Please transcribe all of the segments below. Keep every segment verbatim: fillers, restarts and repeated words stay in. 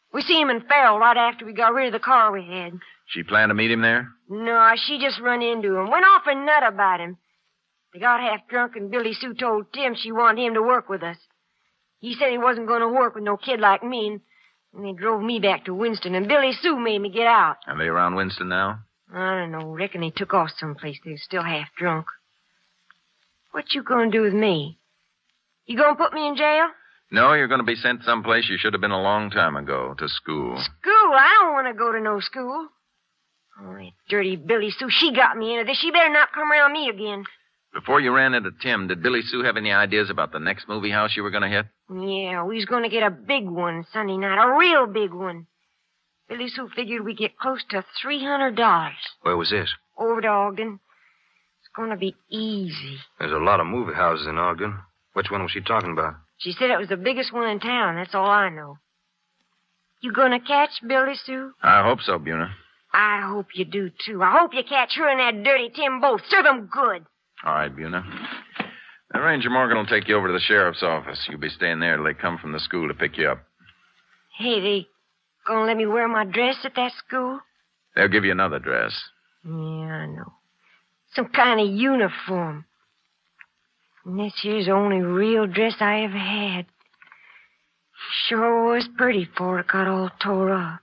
We see him in Farrell right after we got rid of the car we had. She planned to meet him there? No, she just run into him. Went off a nut about him. They got half drunk, and Billy Sue told Tim she wanted him to work with us. He said he wasn't going to work with no kid like me, and, and they drove me back to Winston, and Billy Sue made me get out. Are they around Winston now? I don't know. Reckon they took off someplace. They were still half drunk. What you going to do with me? You going to put me in jail? No, you're going to be sent someplace you should have been a long time ago, to school. School? I don't want to go to no school. Oh, that dirty Billy Sue, she got me into this. She better not come around me again. Before you ran into Tim, did Billy Sue have any ideas about the next movie house you were going to hit? Yeah, we was going to get a big one Sunday night, a real big one. Billy Sue figured we'd get close to three hundred dollars. Where was this? Over to Ogden. It's going to be easy. There's a lot of movie houses in Ogden. Which one was she talking about? She said it was the biggest one in town. That's all I know. You going to catch Billy Sue? I hope so, Buna. I hope you do, too. I hope you catch her and that dirty Tim both. Serve them good. All right, Buna. Now, Ranger Morgan will take you over to the sheriff's office. You'll be staying there till they come from the school to pick you up. Hey, they gonna let me wear my dress at that school? They'll give you another dress. Yeah, I know. Some kind of uniform. And this here's the only real dress I ever had. Sure was pretty before it got all tore up.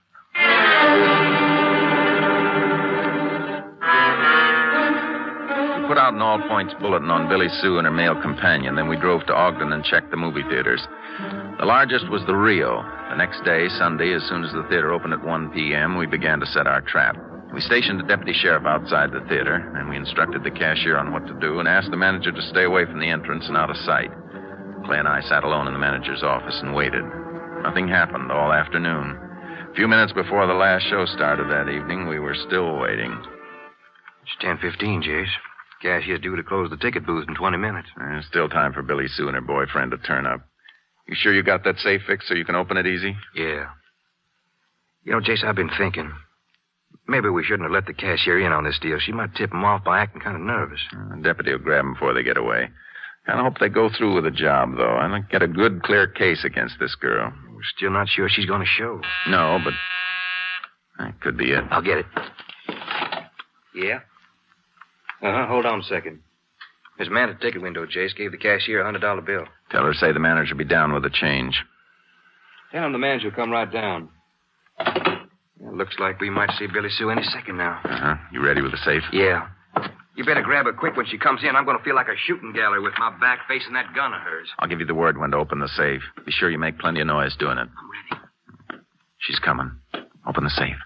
We put out an all-points bulletin on Billy Sue and her male companion. Then we drove to Ogden and checked the movie theaters. The largest was the Rio. The next day, Sunday, as soon as the theater opened at one p.m., we began to set our trap. We stationed a deputy sheriff outside the theater, and we instructed the cashier on what to do and asked the manager to stay away from the entrance and out of sight. Clay and I sat alone in the manager's office and waited. Nothing happened all afternoon. A few minutes before the last show started that evening, we were still waiting. It's ten fifteen, Jace. Cashier's due to close the ticket booth in twenty minutes. There's still time for Billy Sue and her boyfriend to turn up. You sure you got that safe fixed so you can open it easy? Yeah. You know, Jace, I've been thinking. Maybe we shouldn't have let the cashier in on this deal. She might tip him off by acting kind of nervous. The deputy will grab them before they get away. Kind of hope they go through with the job, though. I'd like to get a good, clear case against this girl. We're still not sure she's going to show. No, but that could be it. I'll get it. Yeah? Uh-huh. Hold on a second. This man at the ticket window, Jace, gave the cashier a one hundred dollar bill. Tell her to say the manager will be down with the change. Tell him the manager will come right down. It looks like we might see Billy Sue any second now. Uh-huh. You ready with the safe? Yeah. You better grab her quick when she comes in. I'm going to feel like a shooting gallery with my back facing that gun of hers. I'll give you the word when to open the safe. Be sure you make plenty of noise doing it. I'm ready. She's coming. Open the safe.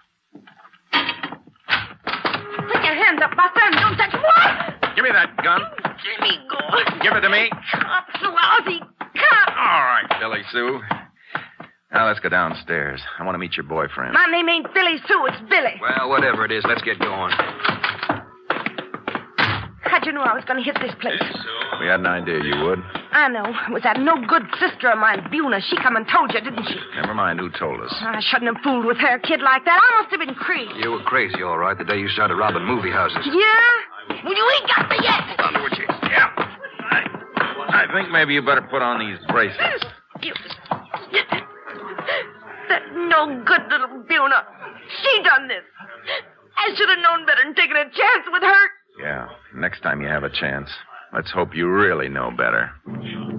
Put your hands up, Buster, and don't touch what? Give me that gun. Jimmy, go. Give it to me. Cops, lousy cops. All right, Billy Sue. Now, let's go downstairs. I want to meet your boyfriend. My name ain't Billy Sue, it's Billy. Well, whatever it is, let's get going. How'd you know I was going to hit this place? We had an idea you would. I know. It was that no-good sister of mine, Buna. She come and told you, didn't she? Never mind who told us. I shouldn't have fooled with her, kid like that. I must have been crazy. You were crazy, all right, the day you started robbing movie houses. Yeah? Well, you ain't got me yet. Hold on to it, Jace. Yeah. I, I think maybe you better put on these bracelets. You... That no-good little Buna. She done this. I should have known better than taking a chance with her. Yeah. Next time you have a chance, let's hope you really know better.